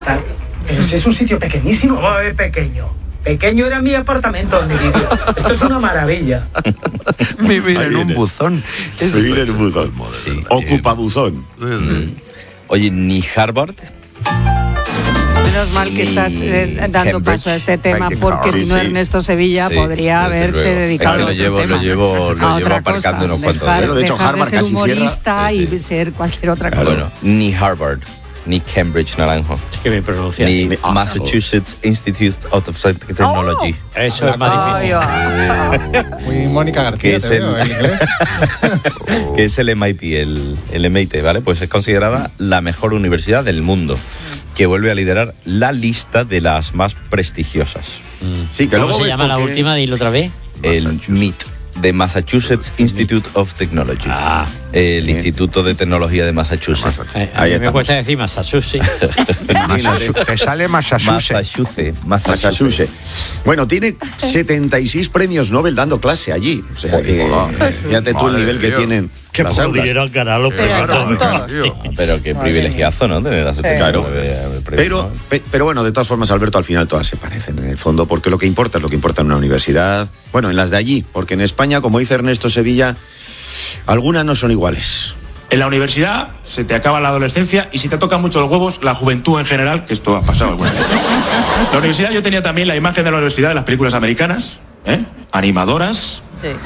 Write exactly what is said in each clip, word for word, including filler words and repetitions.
Pero si es un sitio pequeñísimo. ¿Cómo es pequeño? Pequeño era mi apartamento donde vivía. Esto es una maravilla. Vivir en un buzón. Vivir en un buzón. Sí. Ocupa buzón. Mm. Oye, ni Harvard. Menos mal que estás eh, dando Cambridge. paso a este tema, Hay que porque sí, si no sí. Ernesto Sevilla Sí, podría desde haberse luego. dedicado Es que a lo otro llevo, tema. lo llevo, lo a llevo otra aparcando cosa, unos cuantos dejar, dedos. De hecho, dejar Harvard de ser casi cierra. humorista Sí, y sí. ser cualquier otra cosa. Bueno, ni Harvard, ni Cambridge Naranjo, Es que me pronuncia. ni Ni- ah, Massachusetts Institute of Technology. Eso es más difícil. Muy Mónica García, Que es te el- veo, en inglés. Que es el M I T, el, el M I T, ¿vale? Pues es considerada la mejor universidad del mundo, que vuelve a liderar la lista de las más prestigiosas. Sí, que ¿Cómo luego se ves llama la por qué- última? Dilo otra vez. El M I T, de Massachusetts Institute of Technology. Ah. El Instituto de Tecnología de Massachusetts. Eh, a Ahí mí me estamos. cuesta decir Massachusetts. Massachusetts. Te sale Massachusetts. Massachusetts. Massachusetts. Bueno, tiene setenta y seis premios Nobel dando clase allí. O sea, que, fíjate tú el Madre nivel que Dios. tienen Que las aulas. pudieron ganar los Pero premios. tontos. Pero qué privilegiazo, ¿no? Tener a setenta y nueve premios, Pero, ¿no? pe- pero bueno, de todas formas, Alberto, al final todas se parecen en el fondo, porque lo que importa es lo que importa en una universidad. Bueno, en las de allí, porque en España, como dice Ernesto Sevilla, algunas no son iguales. En la universidad se te acaba la adolescencia y si te tocan mucho los huevos, la juventud en general, que esto ha pasado. Bueno. La universidad, yo tenía también la imagen de la universidad de las películas americanas, ¿eh? Animadoras.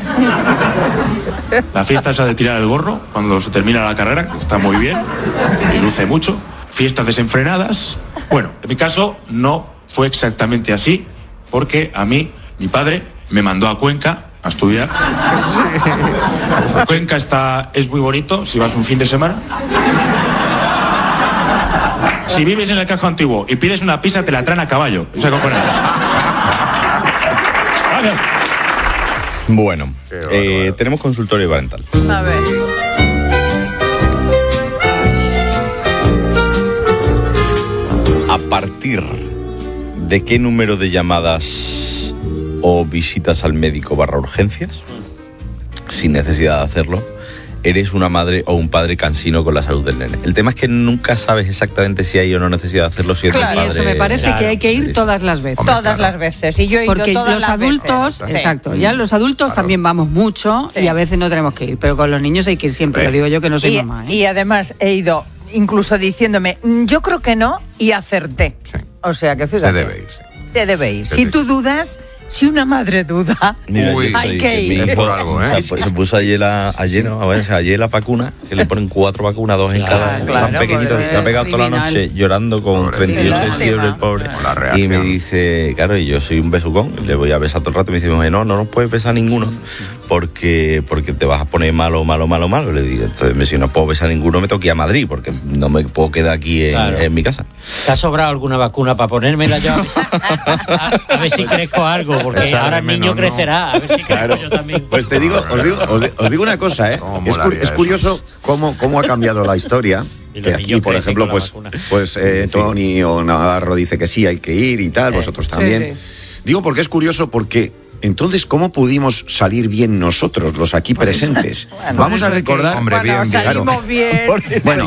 La fiesta esa de tirar el gorro cuando se termina la carrera, que está muy bien, y luce mucho. Fiestas desenfrenadas. Bueno, en mi caso no fue exactamente así, porque a mí, mi padre me mandó a Cuenca a estudiar. Cuenca está, es muy bonito si vas un fin de semana. Si vives en el casco antiguo y pides una pizza, te la traen a caballo. O sea, con poner. Gracias. Bueno, eh, tenemos consultorio parental. A ver. ¿A partir de qué número de llamadas o visitas al médico barra urgencias, sin necesidad de hacerlo, eres una madre o un padre cansino con la salud del nene? El tema es que nunca sabes exactamente si hay o no necesidad de hacerlo siendo Claro. un Y padre. eso me parece Claro. que hay que ir todas las veces. Hombre, Todas claro. las veces. Y yo he ido Porque todas los las adultos, veces. Sí. exacto, ya los adultos también vamos mucho Sí. y a veces no tenemos que ir, pero con los niños hay que ir siempre, Sí. lo digo yo que no soy Y, mamá. ¿eh? y además he ido incluso diciéndome, "Mm, yo creo que no", y acerté. Sí. O sea que fíjate. Te debéis. Te debéis. Te Si debéis. tú dudas, si una madre duda, Mira, Uy, yo hay soy- que mi ir. hijo, Es por algo, ¿eh? o sea, pues, se puso ayer la, ayer, ¿no? Bueno, o sea, ayer la vacuna, que le ponen cuatro vacunas, dos en Claro, cada, claro, tan pequeñito, pues, le ha pegado es toda la criminal. noche llorando con Pobre treinta y ocho de tío. fiebre, el pobre. Con la Y reacción. me dice, claro, y yo soy un besucón, y le voy a besar todo el rato, y me dice, "Mujer, no, no nos puedes besar ninguno, porque, porque te vas a poner malo, malo, malo, malo". Le digo, entonces, me dice, no puedo besar ninguno, me tengo que ir a Madrid, porque no me puedo quedar aquí en, Claro. en mi casa. ¿Te ha sobrado alguna vacuna para ponérmela yo? A ver si, a- a ver si crezco algo, porque Echarle ahora el niño menos, ¿no? crecerá. A ver si crezco Claro. yo también. Pues te digo, os digo, os, di- os digo una cosa, ¿eh? ¿Cómo Es, cu- molaría es eso? curioso cómo, cómo ha cambiado la historia. Y los Que aquí, niños por crecen ejemplo, con la pues, vacuna. pues eh, Tony o Navarro dice que sí, hay que ir y tal, Eh, vosotros sí, también. sí. Digo porque es curioso porque entonces, ¿cómo pudimos salir bien nosotros, los aquí presentes? Vamos a recordar... Hombre, bueno, bien, bien. salimos bien. Bueno,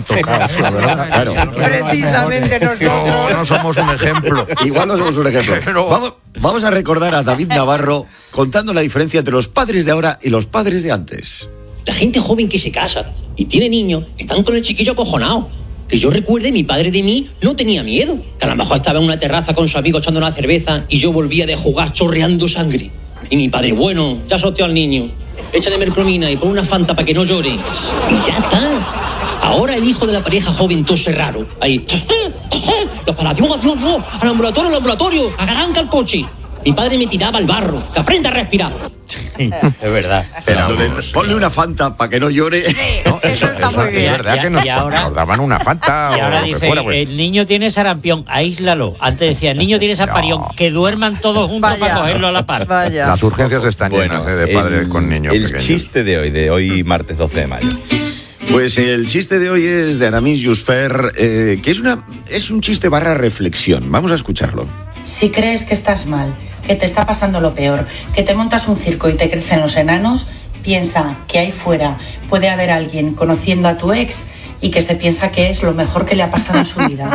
claro. Precisamente No, nosotros. no somos un ejemplo. Igual no somos un ejemplo. Pero- Vamos, vamos a recordar a David Navarro contando la diferencia entre los padres de ahora y los padres de antes. La gente joven que se casa y tiene niños están con el chiquillo acojonado. Que yo recuerde, mi padre de mí no tenía miedo. Que a lo mejor estaba en una terraza con su amigo echando una cerveza y yo volvía de jugar chorreando sangre. Y mi padre, bueno, ya sorteó al niño. Échale mercromina y pon una fanta para que no llore. Y ya está. Ahora el hijo de la pareja joven tose raro. Ahí. Los para, adiós, adiós, adiós. Al ambulatorio, al ambulatorio. Arranca el coche. Mi padre me tiraba al barro. Que aprenda a respirar. Es verdad. Dándole- Ponle una fanta para que no llore. No, Eso está muy es bien. verdad Y- que nos, y ahora- nos daban una fanta Y ahora o lo que dice, fuera, pues. el niño tiene sarampión, aíslalo. Antes decía, el niño tiene samparión, No. que duerman todos juntos Vaya. para cogerlo a la par. Vaya. Las urgencias están llenas eh, de padres el, con niños el pequeños. chiste de hoy, de hoy martes doce de mayo. Pues el chiste de hoy es de Aramis Jusfer, eh, que es, una, es un chiste barra reflexión. Vamos a escucharlo. Si crees que estás mal, que te está pasando lo peor, que te montas un circo y te crecen los enanos, piensa que ahí fuera puede haber alguien conociendo a tu ex y que se piensa que es lo mejor que le ha pasado en su vida.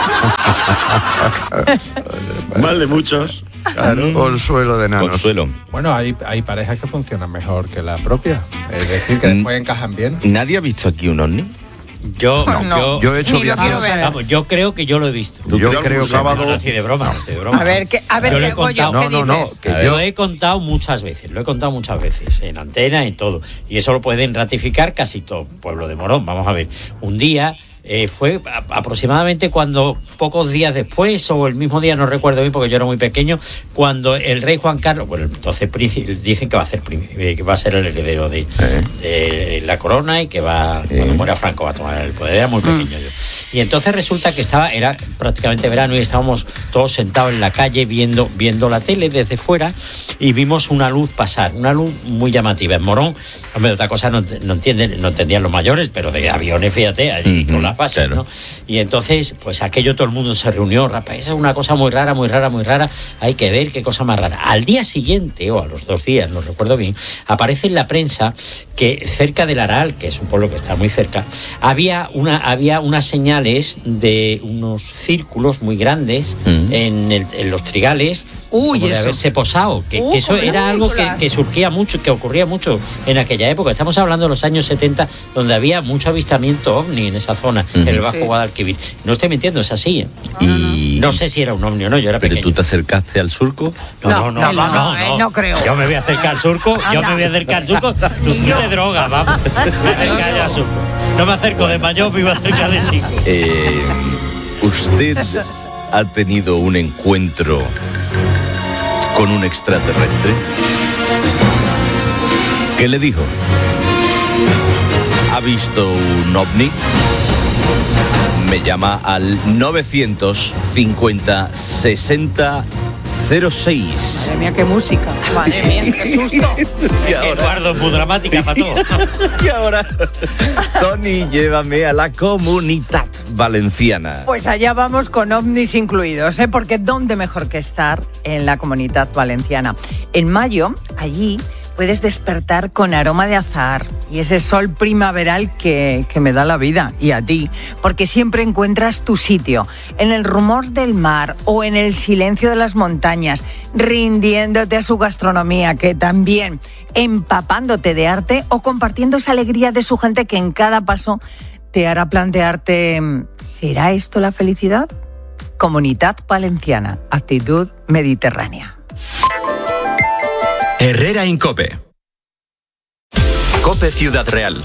Mal de muchos. Claro. Consuelo de nanos. Consuelo. Bueno, hay, hay parejas que funcionan mejor que la propia. Es decir, que después encajan bien. ¿Nadie ha visto aquí un ovni? Yo, No. yo, Yo he hecho Ni lo quiero viajes. ver. vamos, yo creo que yo lo he visto. Yo Yo creo algún que sábado- No estoy de broma, no estoy de broma. A ver, ¿qué, a ver, Yo le ¿qué he hago yo? contado- ¿Qué No, no, no, dices? que Lo yo- he contado muchas veces, lo he contado muchas veces, en antena y todo. Y eso lo pueden ratificar casi todo pueblo de Morón. Vamos a ver, un día eh, fue a- aproximadamente cuando, pocos días después, o el mismo día, no recuerdo bien porque yo era muy pequeño, cuando el rey Juan Carlos, bueno, entonces príncipe, dicen que va a ser príncipe, que va a ser el heredero de, de la corona y que va, Sí. cuando muera Franco va a tomar el poder. Era muy pequeño yo. Y entonces resulta que estaba, era prácticamente verano y estábamos todos sentados en la calle viendo, viendo la tele desde fuera y vimos una luz pasar, una luz muy llamativa. En Morón, hombre, otra cosa no, no entienden, no entendían los mayores, pero de aviones, fíjate, allí Ujú, con las bases, claro. ¿no? Y entonces, pues aquello todo el mundo se reunió, rapaz, esa es una cosa muy rara, muy rara, muy rara, hay que ver qué cosa más rara. Al día siguiente, o a los dos días, no recuerdo bien, aparece en la prensa que cerca del Aral, que es un pueblo que está muy cerca, había una, había unas señales de unos círculos muy grandes Mm. en, el- en los trigales, Uy, como de eso. haberse posado, que, Uh, que eso como era algo que, películas. que surgía mucho, que ocurría mucho en aquella época. Estamos hablando de los años setenta, donde había mucho avistamiento ovni en esa zona, Ujú. en el Bajo Sí. Guadalquivir. No estoy mintiendo, es así. ¿eh? Y, No sé si era un ovni o no, yo era ¿Pero pequeño. tú te acercaste al surco? No, no, no, no, no, no, eh, no creo. Yo me voy a acercar al surco, yo Anda. me voy a acercar al surco. Tú, Ni tú yo. te drogas, vamos. Me acercar ya al surco. No me acerco de mayor, me iba a acercar de chico. Eh, ¿Usted ha tenido un encuentro con un extraterrestre? ¿Qué le dijo? ¿Ha visto un ovni? Me llama al novecientos cincuenta sesenta cero seis. Madre mía, qué música. Madre mía, qué susto. Y ahora, Eduardo, muy dramática para todo. y ahora, Tony, llévame a la Comunitat Valenciana. Pues allá vamos con ovnis incluidos, ¿eh? Porque ¿dónde mejor que estar? En la Comunitat Valenciana. En mayo, allí puedes despertar con aroma de azahar y ese sol primaveral que, que me da la vida, y a ti, porque siempre encuentras tu sitio, en el rumor del mar o en el silencio de las montañas, rindiéndote a su gastronomía, que también, empapándote de arte o compartiendo esa alegría de su gente que en cada paso te hará plantearte, ¿será esto la felicidad? Comunitat Valenciana, actitud mediterránea. Herrera Incope. Cope Ciudad Real.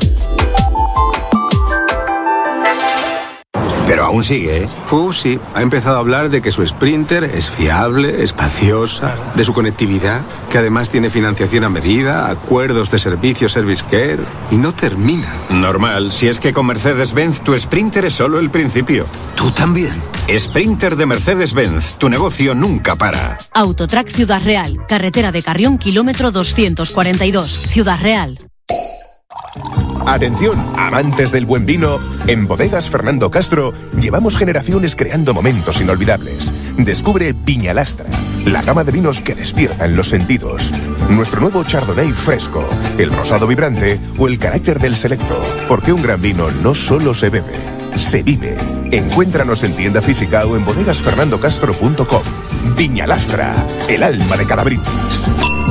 Pero aún sigue, ¿eh? Uh, sí. Ha empezado a hablar de que su Sprinter es fiable, espaciosa, de su conectividad, que además tiene financiación a medida, acuerdos de servicio Service Care, y no termina. Normal, si es que con Mercedes-Benz tu Sprinter es solo el principio. ¿Tú también? Sprinter de Mercedes-Benz, tu negocio nunca para. Autotrack Ciudad Real, carretera de Carrión, kilómetro doscientos cuarenta y dos, Ciudad Real. Atención, amantes del buen vino, en Bodegas Fernando Castro llevamos generaciones creando momentos inolvidables. Descubre Viñalastra, la gama de vinos que despiertan los sentidos. Nuestro nuevo Chardonnay fresco, el rosado vibrante o el carácter del selecto. Porque un gran vino no solo se bebe, se vive. Encuéntranos en tienda física o en bodegas fernando castro punto com. Viñalastra, el alma de cada brindis.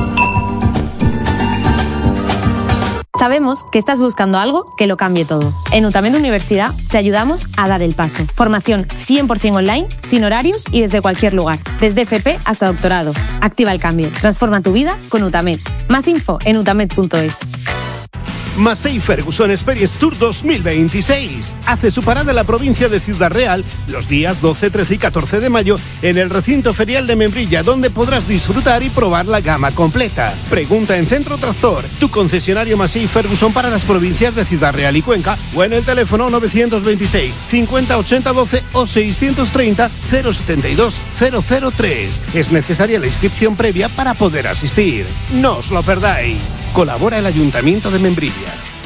Sabemos que estás buscando algo que lo cambie todo. En UTAMED Universidad te ayudamos a dar el paso. Formación cien por ciento online, sin horarios y desde cualquier lugar. Desde F P hasta doctorado. Activa el cambio. Transforma tu vida con UTAMED. Más info en utamed punto es. Massey Ferguson Experience Tour dos mil veintiséis hace su parada en la provincia de Ciudad Real los días doce, trece y catorce de mayo en el recinto ferial de Membrilla, donde podrás disfrutar y probar la gama completa. Pregunta en Centro Tractor, tu concesionario Massey Ferguson para las provincias de Ciudad Real y Cuenca, o en el teléfono novecientos veintiséis, cincuenta, ochenta, doce o seiscientos treinta, cero setenta y dos, cero cero tres. Es necesaria la inscripción previa para poder asistir. No os lo perdáis. Colabora el Ayuntamiento de Membrilla.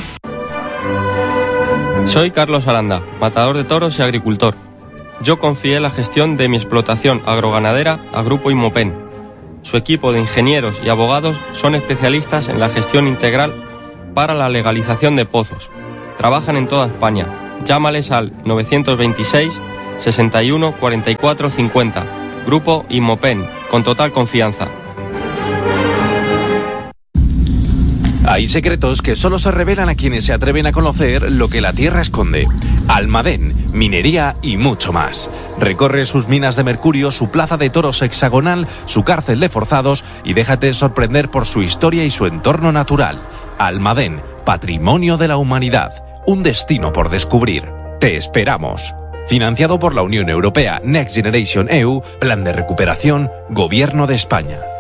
Soy Carlos Aranda, matador de toros y agricultor. Yo confié la gestión de mi explotación agroganadera a Grupo Inmopen. Su equipo de ingenieros y abogados son especialistas en la gestión integral para la legalización de pozos. Trabajan en toda España, Llámales al novecientos veintiséis, sesenta y uno, cuarenta y cuatro, cincuenta. Grupo Inmopen, con total confianza. Hay secretos que solo se revelan a quienes se atreven a conocer lo que la tierra esconde. Almadén, minería y mucho más. Recorre sus minas de mercurio, su plaza de toros hexagonal, su cárcel de forzados y déjate sorprender por su historia y su entorno natural. Almadén, patrimonio de la humanidad. Un destino por descubrir. Te esperamos. Financiado por la Unión Europea, Next Generation E U, Plan de Recuperación, Gobierno de España.